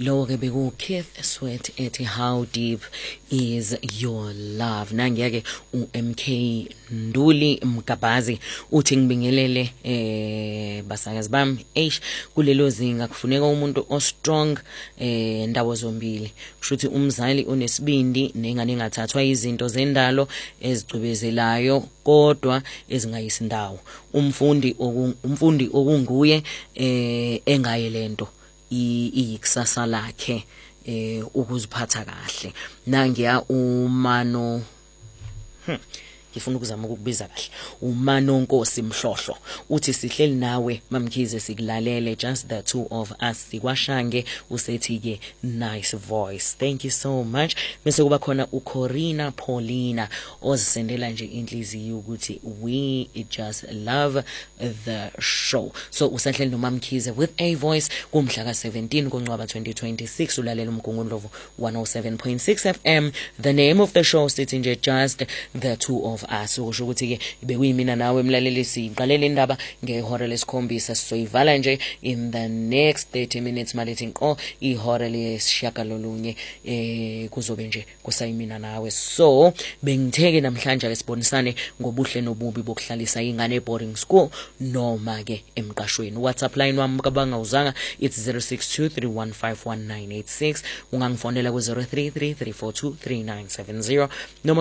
lo ke beku Keith Sweat ethi How Deep Is Your Love. Nangiya ke uMK Nduli Mgabazi uthi ngibingelele basakazi bami kulelo zinga kufuneka umuntu ostrong ndawo zombili. Kusho ukuthi umzali unesibindi nengane engathathwa izinto zendalo ezicubezelayo kodwa ezingayisi ndawo. Umfundi okunguye engaye lento iyikusasa lakhe ukuziphatha kahle. Nangiya umano ngifuna ukuzama ukukubiza kahle. UManonkosi Mhlohlo uthi sihleli nawe Mamkhize sikulalele, just the two of us. Sikwashange usethi ke nice voice. Thank you so much. Bese kuba khona uCorina Paulina ozisendela nje inhliziyo ukuthi we just love the show. So usahleli noMamkhize with a voice kumhla ka17 kuNcwaba 2026 ulalela uMgungundlovu 107.6 FM. The name of the show sithi nje just the two of us. Ukusho ukuthi ke bekuyimina nawe mlaleli siqalele indaba ngehora lesikhombisa sizoyivala nje in the next 30 minutes malithi inqo ihora lesishagalolunye kuzobe nje kusayimina nawe. So bengitheke namhlanje lesibonisane ngobuhle nobubi bokuhlalisa ingane boarding school noma ke emqashweni. WhatsApp line wami kabanga uzanga it's 0623151986. Ungangifonela ku 0333423970 noma